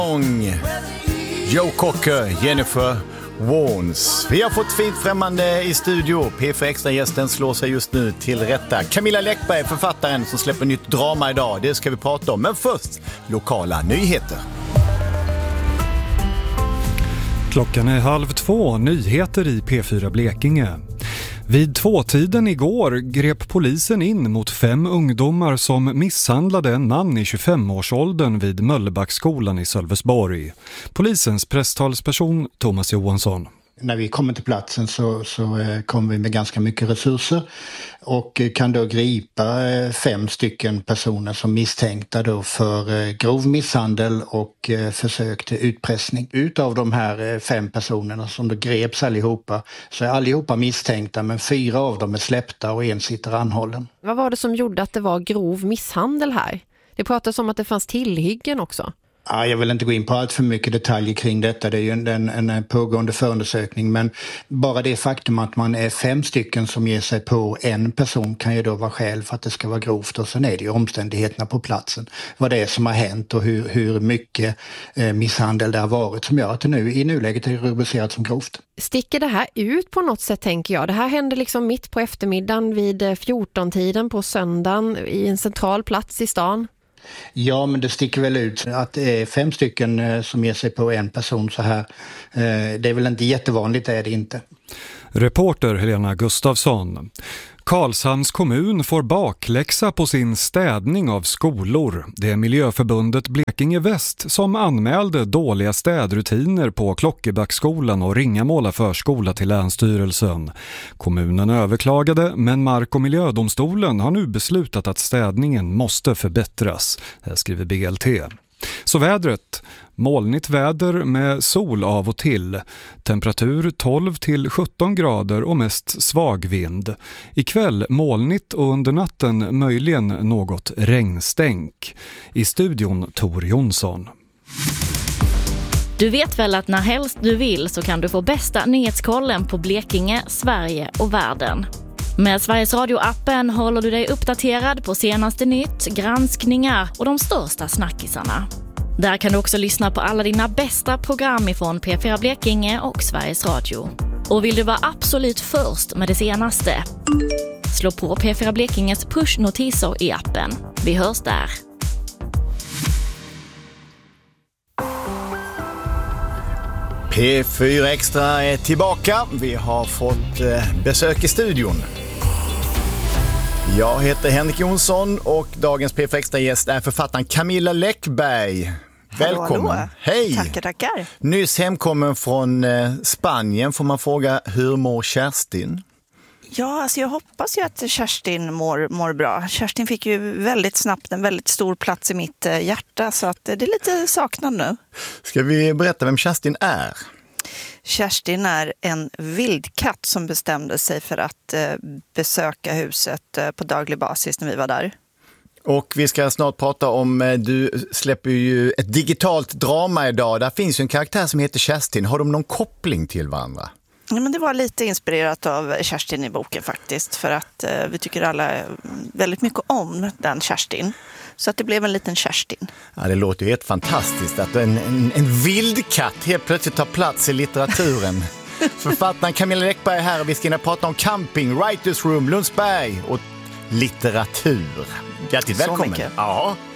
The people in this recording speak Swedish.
Joe Cocker, Jennifer Warnes. Vi har fått fint främmande i studio. P4 Extra-gästen slår sig just nu till rätta. Camilla Läckberg, författaren som släpper nytt drama idag. Det ska vi prata om. Men först, lokala nyheter. Klockan är 1:30, nyheter i P4 Blekinge. Vid 2-tiden igår grep polisen in mot 5 ungdomar som misshandlade en man i 25-årsåldern vid Möllebacksskolan i Sölvesborg. Polisens presstalsperson Thomas Johansson. När vi kommer till platsen så kommer vi med ganska mycket resurser och kan då gripa 5 stycken personer som misstänkta då för grov misshandel och försök till utpressning. Utav de här 5 personerna som då greps allihopa så är allihopa misstänkta, men 4 av dem är släppta och 1 sitter anhållen. Vad var det som gjorde att det var grov misshandel här? Det pratas om att det fanns tillhyggen också. Ja, jag vill inte gå in på allt för mycket detaljer kring detta. Det är ju en pågående förundersökning, men bara det faktum att man är 5 stycken som ger sig på en person kan ju då vara skäl för att det ska vara grovt, och sen är det ju omständigheterna på platsen. Vad det är som har hänt och hur mycket misshandel det har varit som gör att det nu i nuläget är rubricerat som grovt. Sticker det här ut på något sätt, tänker jag? Det här hände liksom mitt på eftermiddagen vid 14-tiden på söndagen i en central plats i stan. Ja, men det sticker väl ut att det är 5 stycken som ger sig på en person så här. Det är väl inte jättevanligt, är det inte. Reporter Helena Gustafsson. Karlshamns kommun får bakläxa på sin städning av skolor. Det är Miljöförbundet Blekinge Väst som anmälde dåliga städrutiner på Klockebacksskolan och Ringamåla förskola till Länsstyrelsen. Kommunen överklagade, men Mark- och miljödomstolen har nu beslutat att städningen måste förbättras. Det skriver BLT. Så vädret. Molnigt väder med sol av och till. Temperatur 12 till 17 grader och mest svag vind. Ikväll molnigt och under natten möjligen något regnstänk. I studion Tor Jonsson. Du vet väl att när helst du vill så kan du få bästa nyhetskollen på Blekinge, Sverige och världen. Med Sveriges Radio-appen håller du dig uppdaterad på senaste nytt, granskningar och de största snackisarna. Där kan du också lyssna på alla dina bästa program ifrån P4 Blekinge och Sveriges Radio. Och vill du vara absolut först med det senaste? Slå på P4 Blekinges pushnotiser i appen. Vi hörs där. P4 Extra är tillbaka. Vi har fått besök i studion. Jag heter Henrik Jonsson och dagens P4 Extra-gäst är författaren Camilla Läckberg. Välkommen. Hallå. Hej. Tackar. Nyss hemkommen från Spanien. Får man fråga, hur mår Kerstin? Ja, alltså jag hoppas ju att Kerstin mår bra. Kerstin fick ju väldigt snabbt en väldigt stor plats i mitt hjärta, så att det är lite saknad nu. Ska vi berätta vem Kerstin är? Kerstin är en vildkatt som bestämde sig för att besöka huset på daglig basis när vi var där. Och vi ska snart prata om, du släpper ju ett digitalt drama idag. Där finns ju en karaktär som heter Kerstin. Har de någon koppling till varandra? Ja, men det var lite inspirerat av Kerstin i boken faktiskt. För att vi tycker alla väldigt mycket om den Kerstin. Så att det blev en liten Kerstin. Ja, det låter ju helt fantastiskt att en vildkatt helt plötsligt tar plats i litteraturen. Författaren Camilla Läckberg här, och vi ska prata om camping, Writers Room, Lundsberg och litteratur. Hjärtligt välkommen. Så mycket. Ja.